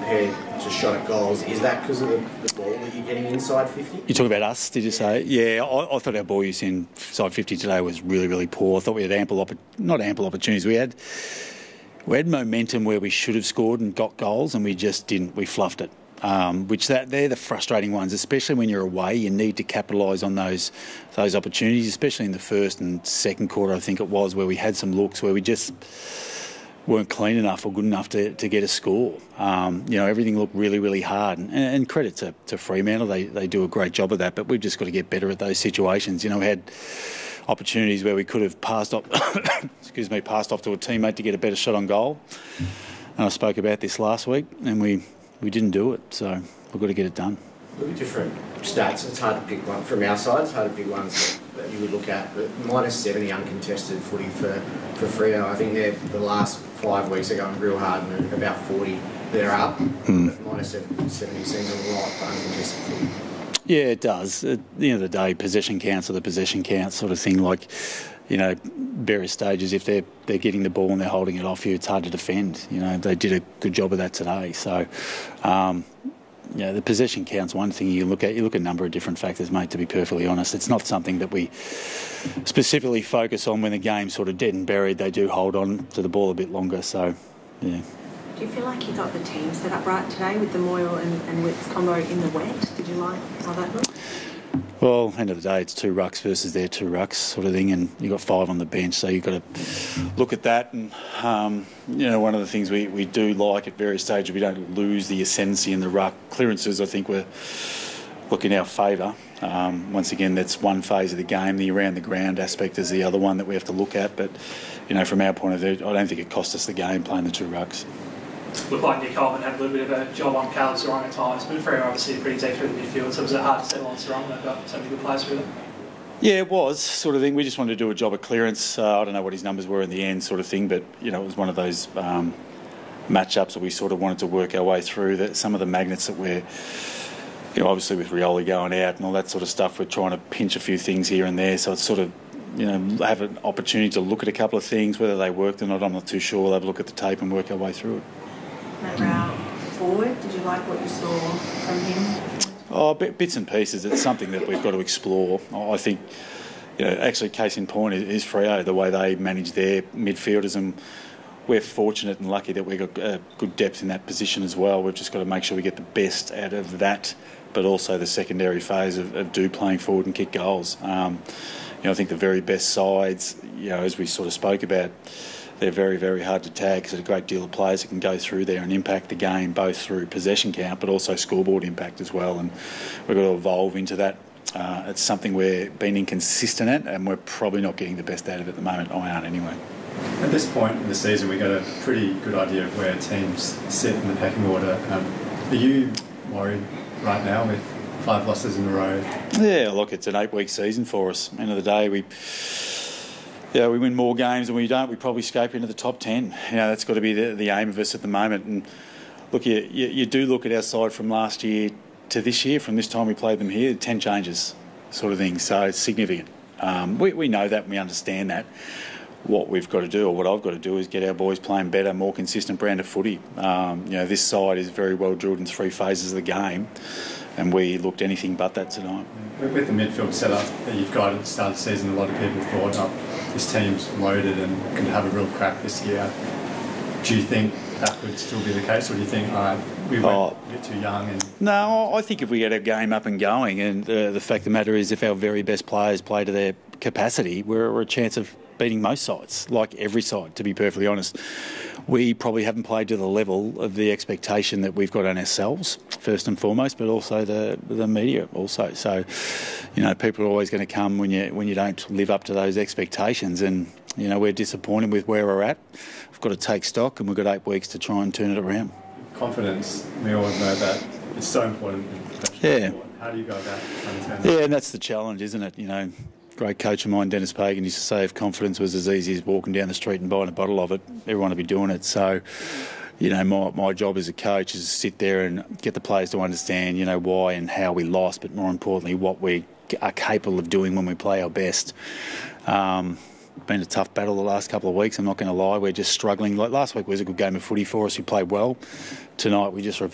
compared to shot at goals. Is that because of the ball that you're getting inside 50? You talk about us, did you say? Yeah, I thought our ball use inside 50 today was really, really poor. I thought we had not ample opportunities. We had momentum where we should have scored and got goals, and we just didn't. We fluffed it. They're the frustrating ones, especially when you're away. You need to capitalise on those opportunities, especially in the first and second quarter, I think it was, where we had some looks where we just weren't clean enough or good enough to get a score. Everything looked really, really hard. And credit to Fremantle, they do a great job of that, but we've just got to get better at those situations. We had opportunities where we could have passed off to a teammate to get a better shot on goal. And I spoke about this last week, and we didn't do it, so we've got to get it done. Look at different stats. It's hard to pick one from our side. It's hard to pick ones that you would look at. But -70 uncontested footy for Freo. I think the last 5 weeks are going real hard, and about 40 they're up. -70 seems a lot for uncontested footy. Yeah, it does. At the end of the day, possession counts, or the possession counts sort of thing. Like, various stages, if they're getting the ball and they're holding it off you, it's hard to defend. They did a good job of that today. So, the possession counts one thing you look at. You look at a number of different factors, mate, to be perfectly honest. It's not something that we specifically focus on when the game's sort of dead and buried. They do hold on to the ball a bit longer, so, yeah. Do you feel like you got the team set up right today with the Moyle and Witts combo in the wet? Did you like how that looked? Well, end of the day, it's 2 rucks versus their 2 rucks sort of thing, and you've got 5 on the bench, so you've got to look at that. And, one of the things we do like at various stages, we don't lose the ascendancy in the ruck. Clearances, I think, look in our favour. Once again, that's one phase of the game. The around-the-ground aspect is the other one that we have to look at. But, from our point of view, I don't think it cost us the game playing the 2 rucks. Looked like Nick Coleman had a little bit of a job on Caleb Serong at times, but Freo obviously pretty deep through the midfield, so was it hard to settle on Serong? They've got so many good players through them. Yeah, it was, sort of thing. We just wanted to do a job of clearance. I don't know what his numbers were in the end, sort of thing, but, it was one of those matchups that we sort of wanted to work our way through. That some of the magnets that we're, obviously with Rioli going out and all that sort of stuff, we're trying to pinch a few things here and there, so it's sort of, have an opportunity to look at a couple of things, whether they worked or not, I'm not too sure. We'll have a look at the tape and work our way through it. Matt Rowell forward, did you like what you saw from him? Bits and pieces. It's something that we've got to explore. I think, actually case in point is Freo, the way they manage their midfielders, and we're fortunate and lucky that we've got good depth in that position as well. We've just got to make sure we get the best out of that, but also the secondary phase of playing forward and kick goals. I think the very best sides, as we sort of spoke about, they're very, very hard to tag because there's a great deal of players that can go through there and impact the game, both through possession count but also scoreboard impact as well. And we've got to evolve into that. It's something we're being inconsistent at, and we're probably not getting the best out of it at the moment. I aren't anyway. At this point in the season, we got a pretty good idea of where teams sit in the pecking order. Are you worried right now with 5 losses in a row? Yeah, look, it's an 8-week season for us. End of the day, we win more games than we don't. We probably escape into the top 10. That's got to be the aim of us at the moment. And look, you do look at our side from last year to this year, from this time we played them here, 10 changes sort of thing. So it's significant. We know that and we understand that. What we've got to do, or what I've got to do, is get our boys playing better, more consistent brand of footy. This side is very well drilled in 3 phases of the game, and we looked anything but that tonight. With the midfield setup that you've got at the start of the season, a lot of people thought, this team's loaded and can have a real crack this year. Do you think that could still be the case, or do you think, we went a bit too young? No, I think if we get our game up and going, and the fact of the matter is if our very best players play to their capacity, we're a chance of beating most sides, like every side, to be perfectly honest. We probably haven't played to the level of the expectation that we've got on ourselves, first and foremost, but also the media also. So, people are always going to come when you don't live up to those expectations, and, we're disappointed with where we're at. We've got to take stock, and we've got 8 weeks to try and turn it around. Confidence, we all know that it's so important in professional sport. How do you go about trying to turn that? Yeah, and that's the challenge, isn't it? Great coach of mine, Dennis Pagan, used to say if confidence was as easy as walking down the street and buying a bottle of it, everyone would be doing it. So, my job as a coach is to sit there and get the players to understand, why and how we lost, but more importantly, what we are capable of doing when we play our best. Been a tough battle the last couple of weeks, I'm not going to lie. We're just struggling. Like last week was a good game of footy for us. We played well. Tonight we just